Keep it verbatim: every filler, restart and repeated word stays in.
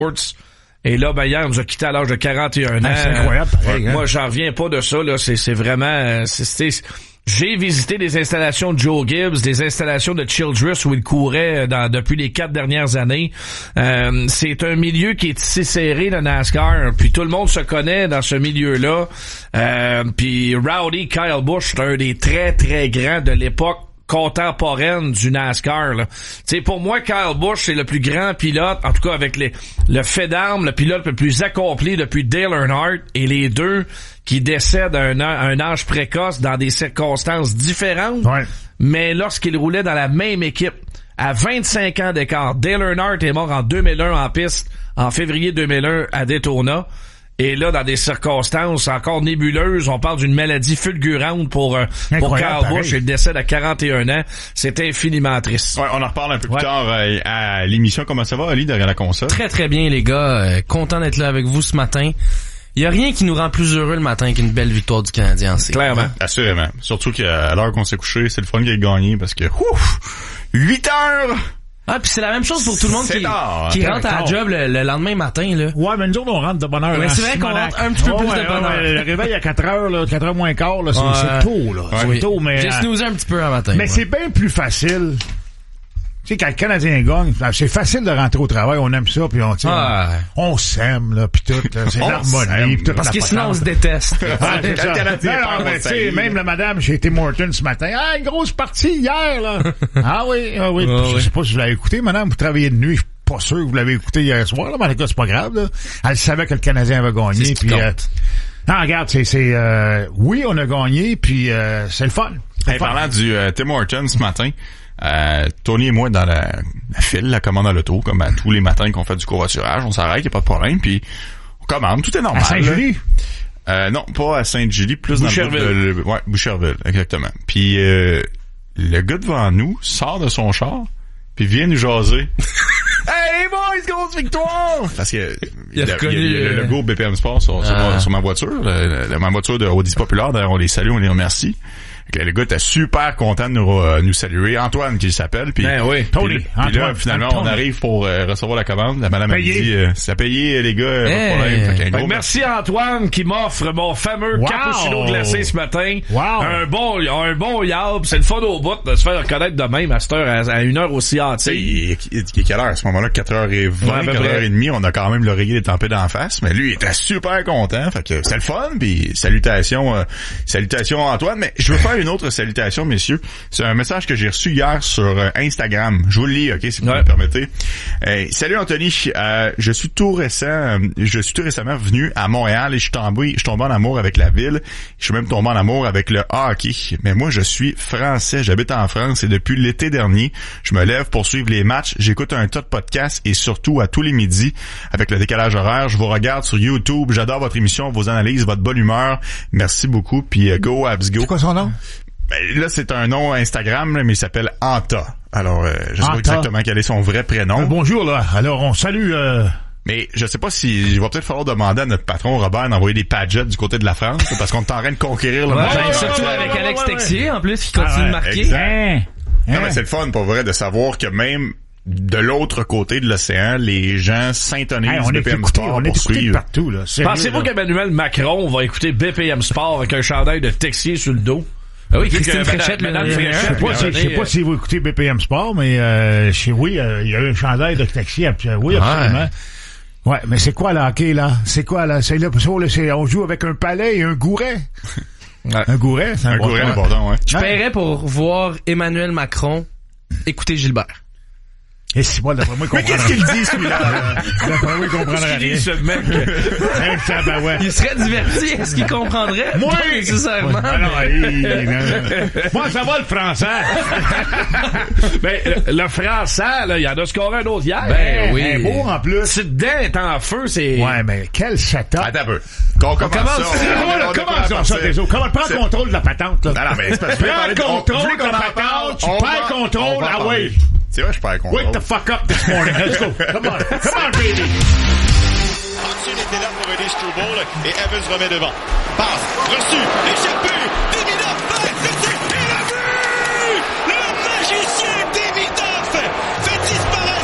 Sports. Et là, ben, hier, il nous a quitté à l'âge de quarante et un ans. Ah, c'est incroyable, pareil, hein? Moi, j'en reviens pas de ça, là. C'est, c'est vraiment, c'est, c'est, j'ai visité des installations de Joe Gibbs, des installations de Childress où il courait dans, depuis les quatre dernières années. Euh, c'est un milieu qui est si serré, le NASCAR. Puis tout le monde se connaît dans ce milieu-là. Euh, puis Rowdy Kyle Busch, c'est un des très, très grands de l'époque contemporaine du NASCAR. Là. T'sais, pour moi, Kyle Busch, c'est le plus grand pilote, en tout cas avec les, le fait d'armes, le pilote le plus accompli depuis Dale Earnhardt, et les deux qui décèdent à un, un âge précoce dans des circonstances différentes, ouais. mais lorsqu'ils roulaient dans la même équipe, à vingt-cinq ans d'écart. Dale Earnhardt est mort en deux mille un en piste, en février deux mille un à Daytona. Et là, dans des circonstances encore nébuleuses, on parle d'une maladie fulgurante pour, euh, pour Kyle Busch et le décès à quarante et un ans. C'est infiniment triste. Ouais, on en reparle un peu plus ouais. tard euh, à l'émission. Comment ça va, Ali, derrière la console? Très, très bien, les gars. Euh, content d'être là avec vous ce matin. Il y a rien qui nous rend plus heureux le matin qu'une belle victoire du Canadien en série. Clairement. Assurément. Surtout qu'à l'heure qu'on s'est couché, c'est le fun qu'il a gagné parce que, ouf, huit heures! Ah, puis c'est la même chose pour tout le monde c'est qui, tard, qui hein? rentre à la job le, le lendemain matin, là. Ouais, mais nous autres, on rentre de bonne heure. Mais hein, c'est vrai qu'on Simonac. rentre un petit peu ouais, plus ouais, de bonne heure. Ouais, le réveil à quatre heures, là, quatre heures moins quart, là, c'est, ouais. c'est tôt, là. Ouais. C'est Oui. tôt, mais... J'ai snoozé un petit peu un matin. Mais ouais. c'est bien plus facile. Tu sais, quand le Canadien gagne, c'est facile de rentrer au travail, on aime ça, puis on, tu sais, Ah. on, on s'aime, là, puis tout, là, c'est On l'harmonie, s'aime. puis tout. Parce la que sinon, on patente. se déteste. Ah, c'est Quand ça. le Canadien Non, perd, non, on mais tu sais, s'haït. même la madame chez Tim Hortons ce matin, ah, une grosse partie hier, là. ah oui, ah oui. Ah je oui. sais pas si vous l'avez écouté, madame, vous travaillez de nuit, je suis pas sûr que vous l'avez écouté hier soir, là, mais en tout cas, c'est pas grave, là. Elle savait que le Canadien avait gagné, C'est ce qui puis, compte. euh, non, regarde, c'est, c'est, euh, oui, on a gagné, puis, euh, c'est le fun. C'est Hey, le fun. parlant du euh, Tim Hortons ce matin, euh, Tony et moi dans la, la file, la commande à l'auto, comme à tous les matins qu'on fait du covoiturage, on s'arrête, y a pas de problème, puis on commande, tout est normal. À Saint-Julie? Euh, non, pas à Sainte-Julie, plus Boucherville. dans le, le ouais, Boucherville, exactement. Puis euh, le gars devant nous sort de son char, puis vient nous jaser. Hey les boys, grosse victoire! Parce que il Il a y a, reconnu, il y a le euh, logo B P M Sport sur, sur, ah. ma, sur ma voiture, le, le, ma voiture de Audi Populaire. D'ailleurs, on les salue, on les remercie. Le gars était super content de nous, euh, nous saluer. Antoine qui s'appelle. Puis, Ben oui. puis, Tony, puis là, Antoine, finalement, Antoine. on arrive pour euh, recevoir la commande. La madame a Payé. dit, euh, c'est à payer, les gars, euh, pas de Hey. problème. Fait qu'un Fait gros que merci Antoine qui m'offre mon fameux Wow. cappuccino glacé ce matin. Wow. Un bon, un bon yab. C'est le fun au bout de se faire reconnaître de même à cette heure, à, à une heure aussi Tu sais, hâtive. il est, il est quelle heure à ce moment-là? quatre heures vingt, Ouais, à peu quatre heures près. trente, on a quand même l'oreiller des tempêtes d'en face, mais lui, il était super content, fait que c'était le fun, puis salutations, euh, salutations à Antoine, mais je veux faire une autre salutation, messieurs. C'est un message que j'ai reçu hier sur euh, Instagram. Je vous le lis, ok, si vous Ouais. me le permettez. Euh, salut Anthony, euh, je suis tout récent, euh, je suis tout récemment venu à Montréal et je suis tombé, je suis tombé en amour avec la ville. Je suis même tombé en amour avec le hockey. Mais moi, je suis français, j'habite en France et depuis l'été dernier, je me lève pour suivre les matchs. J'écoute un tas de podcasts et surtout à tous les midis avec le décalage horaire. Je vous regarde sur YouTube. J'adore votre émission, vos analyses, votre bonne humeur. Merci beaucoup. Puis euh, go Abs go. C'est quoi son nom? Ben, là, c'est un nom Instagram, là, mais il s'appelle Anta. Alors, euh, je sais Anta. pas exactement quel est son vrai prénom. Euh, bonjour, là. Alors, on salue, euh, Mais je sais pas si il va peut-être falloir demander à notre patron Robert d'envoyer des padgets du côté de la France, parce qu'on est en train de conquérir le Ouais, monde. ben, surtout ouais, avec ouais, Alex ouais, ouais. Texier, en plus, qui continue Ah ouais, de marquer. exact. hein, Non, hein. mais c'est le fun, pour vrai, de savoir que même de l'autre côté de l'océan, les gens s'intonisent Hey, on B est P M écouté, Sport on est pour écouté suivre. partout, là. Sérieux, Pensez-vous là. qu'Emmanuel Macron va écouter B P M Sport avec un chandail de Texier sur le dos? Ah oui, Que Christine Madame- Fréchette, Madame le Fréchette, Je sais pas, si, je sais pas si vous écoutez B P M Sport, mais euh, chez oui, euh, il y a eu un chandail de taxi, abs- oui, absolument. Ouais, mais c'est quoi le hockey, là? C'est quoi, là? C'est là, parce que, là, c'est, on joue avec un palais et un gouret. Ouais. Un gouret, c'est Un bon gouret point. important, ouais. Je Hein? paierais pour voir Emmanuel Macron écouter Gilbert. Et c'est moi, d'après moi, il Mais comprendra. qu'est-ce qu'il dit, celui-là? D'après moi, il comprendra Qui rien. dit ce mec? Hein, ça, ben ouais. Il serait diverti. Est-ce qu'il comprendrait? Moi! Pas nécessairement. Ah non, il- il- moi, ça va le français. Ben, le, le français, là, il y en a scoré un autre hier. Ben oui. Un beau, en plus. Si dedans est en feu, c'est... Ouais, mais quel setup. Attends un peu. Qu'on commence commence, ça. c'est on- Comment, on- là, on comment démarre ça, par ça, Désolé? Comment prends C'est- le contrôle de la patente, là? Non, non, mais c'est parce que je voulais Prends parler le de- on- contrôle vous voulez de qu'on la en patente, parle? tu On perds va- le contrôle, on va ah parler. ouais. C'est vrai, je perds le contrôle. Wake the fuck up this morning. Let's go. Come on. Come on, baby. Hudson était là pour aider Struble et Evans remet devant. Passe, reçu, échappé, Divina, fait, c'est